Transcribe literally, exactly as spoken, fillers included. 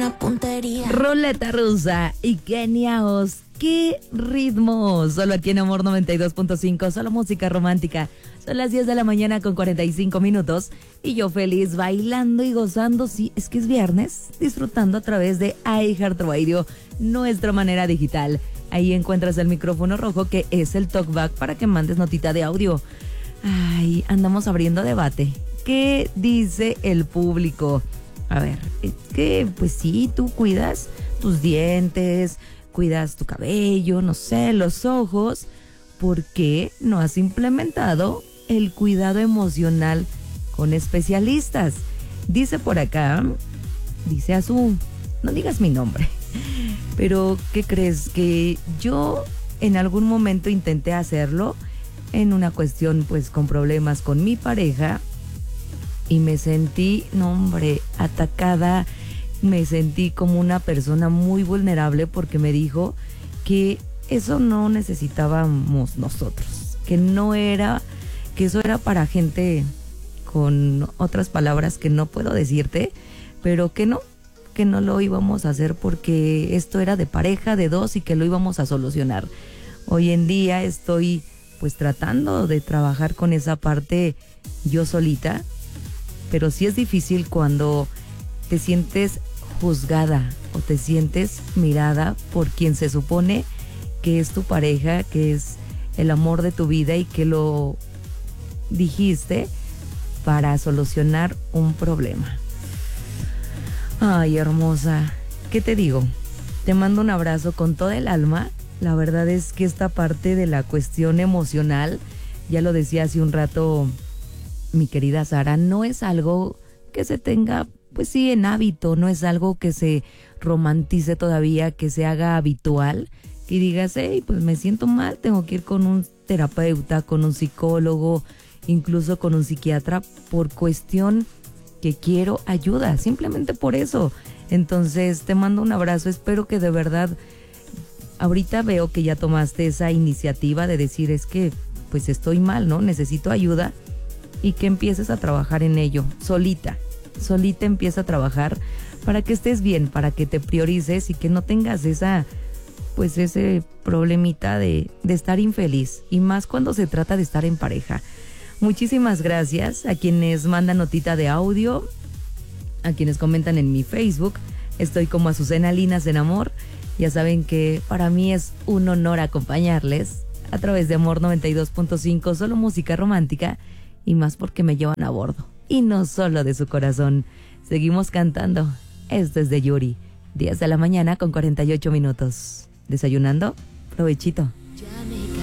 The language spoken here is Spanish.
buena puntería. Ruleta rusa y Kenia Os. ¡Qué ritmo! Solo aquí en Amor noventa y dos punto cinco, solo música romántica. Son las diez de la mañana con cuarenta y cinco minutos y yo feliz bailando y gozando, sí, es que es viernes, disfrutando a través de iHeartRadio, nuestra manera digital. Ahí encuentras el micrófono rojo que es el talkback para que mandes notita de audio. Ay, andamos abriendo debate. ¿Qué dice el público? A ver, es que pues sí, tú cuidas tus dientes, cuidas tu cabello, no sé, los ojos. ¿Por qué no has implementado el cuidado emocional con especialistas? Dice por acá, dice Azul, no digas mi nombre, pero ¿qué crees? Que yo en algún momento intenté hacerlo en una cuestión pues con problemas con mi pareja y me sentí, no hombre, atacada. Me sentí como una persona muy vulnerable porque me dijo que eso no necesitábamos nosotros, que no era, que eso era para gente con otras palabras que no puedo decirte, pero que no, que no lo íbamos a hacer porque esto era de pareja, de dos y que lo íbamos a solucionar. Hoy en día estoy pues tratando de trabajar con esa parte yo solita, pero sí es difícil cuando te sientes juzgada o te sientes mirada por quien se supone que es tu pareja, que es el amor de tu vida y que lo dijiste para solucionar un problema. Ay, hermosa, ¿qué te digo? Te mando un abrazo con toda el alma. La verdad es que esta parte de la cuestión emocional, ya lo decía hace un rato mi querida Sara, no es algo que se tenga, pues sí, en hábito, no es algo que se romantice todavía, que se haga habitual, que digas, hey, pues me siento mal, tengo que ir con un terapeuta, con un psicólogo, incluso con un psiquiatra, por cuestión que quiero ayuda, simplemente por eso. Entonces te mando un abrazo, espero que de verdad, ahorita veo que ya tomaste esa iniciativa de decir, es que pues estoy mal, ¿no? Necesito ayuda, y que empieces a trabajar en ello, solita. Solita empieza a trabajar para que estés bien, para que te priorices y que no tengas esa, pues ese problemita de, de estar infeliz, y más cuando se trata de estar en pareja. Muchísimas gracias a quienes mandan notita de audio, a quienes comentan en mi Facebook. Estoy como Azucena Linas en Amor. Ya saben que para mí es un honor acompañarles a través de Amor noventa y dos punto cinco, solo música romántica, y más porque me llevan a bordo. Y no solo de su corazón. Seguimos cantando. Esto es de Yuri. diez de la mañana con cuarenta y ocho minutos. ¿Desayunando? Provechito.